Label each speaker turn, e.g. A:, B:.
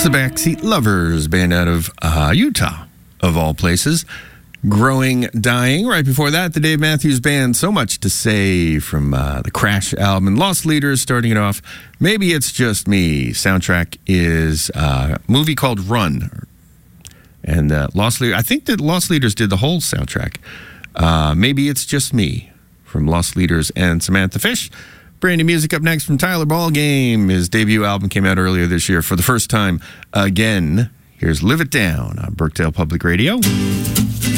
A: the Backseat Lovers, band out of Utah, of all places. Growing, Dying. Right before that, the Dave Matthews Band, So Much to Say, from the Crash album. And Lost Leaders, starting it off, Maybe It's Just Me. Soundtrack is a movie called Run. And Lost Leaders, I think that Lost Leaders did the whole soundtrack. Maybe It's Just Me, from Lost Leaders and Samantha Fish. Brand new music up next from Tyler Ballgame. His debut album came out earlier this year for the first time again. Here's Live It Down on Birkdale Public Radio.